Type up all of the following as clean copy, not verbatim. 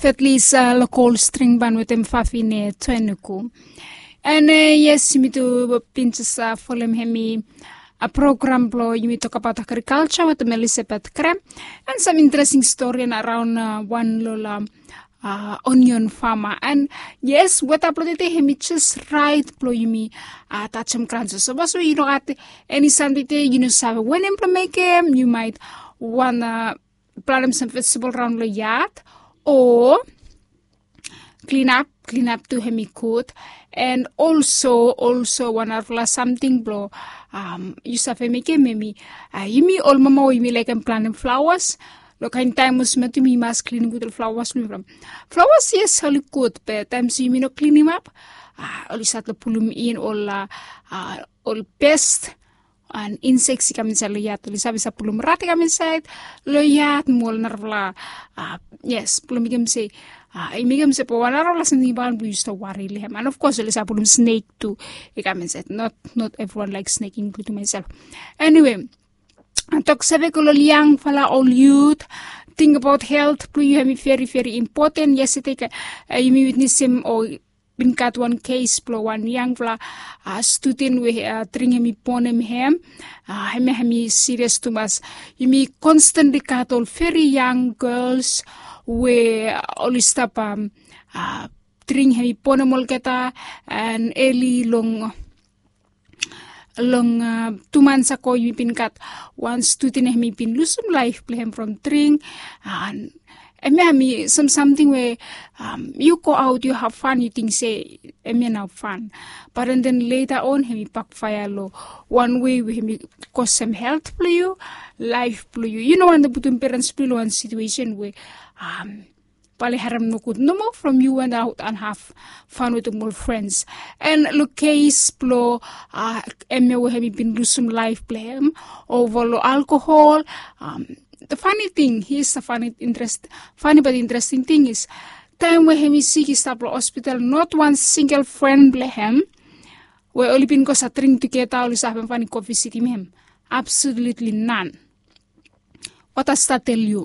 Fatlis local string band with them fafine tuenuku. And yes, me to pinches follow hemi a program blow you talk about agriculture with Melissa Krem and some interesting story around one lola onion farmer. And yes, what uploaded him just right blow you me touch some crunches. So was you know at any Sunday day you know have when implement him you might wanna plant some vegetable around the yard or clean up to hemi coat. And also one of something blow you safe make me you me all mama you me like I'm planting flowers look in time was met to me must clean with the flowers from flowers yes holy good but times you me no clean him up only sat the pulum in all pest and insects come inside the yard sabi sa pulum rat come inside lo yard mol narvla yes pulum come say I make him say, "Po, wala raw lasan ni bahan we used to worry him." And of course, there's a problem snake too. I come and said, not everyone likes snake, including myself. Anyway, talk several young fella, all youth. Think about health. You have very very important. Yesterday, you may witness him or been cut one case. One young fella, student we drink him upon him. Him serious too much. You may constantly cut all very young girls. We always stop drink heavy ponemol keta and early long 2 months ago you been cut one student hemi been lose some life play him from drink and me something where you go out you have fun you think say now fun but and then later on hemi backfire low one way we hemi cause some health play you life play you know when the button parents play one situation where pali haram no good no more from you and out and have fun with the more friends and look case blow we have been lose some life play him over alcohol the funny thing here's the funny but interesting thing is time when he sick is at the hospital not one single friend blame him we only been cause a drink together always having funny coffee sitting him absolutely none. What does that tell you?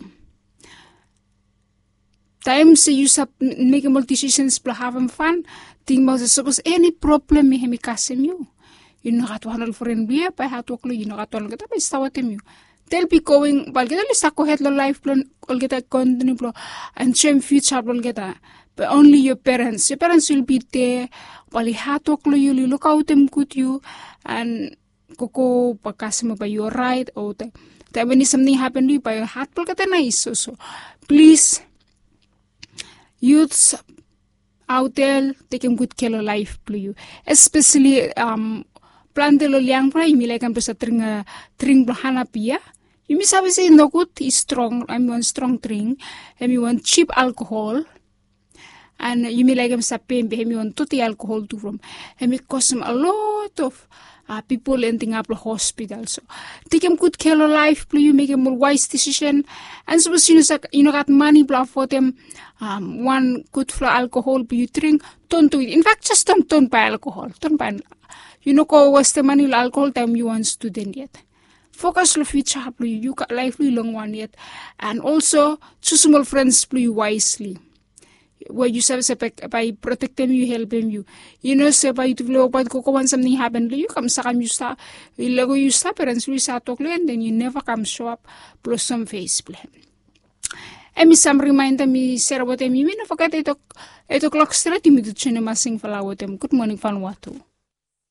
Times you make more decisions for having fun. Think about suppose any problem me hemi kasem you know how to handle friend be by how to you know how to get up is what you they'll be going but get a head life plan all get a continue and same future will get but only your parents will be there while how to you look out them good you and koko pakasem by your right or that when something happen to you by your heart will get a nice so please youths out there taking good care of life please especially plan the young pra imi like am sa drink bahana pia you miss have say no good is strong I'm one strong drink and you want cheap alcohol and you may like am sa pain be you want tutti alcohol to from and it cost them a lot of people ending up the hospital. So take him good care of life, please. You make a more wise decision. And suppose you know got money for them. One good for alcohol, but you drink. Don't do it. In fact, just don't buy alcohol. Don't buy. You know, go waste the money alcohol time you want student yet. Focus on the future, please. You got life long one yet. And also choose small friends, please wisely. Where you say by protect them, you help them, you know, say by to blow, but when something happened, you come sakam you start, you stop parents, we start talking, and then you never come show up, plus some face plan. And me some reminder me, Sarah, what I mean, I forget 8 o'clock straight, you me to chin masing for them. Good morning, Vanuatu.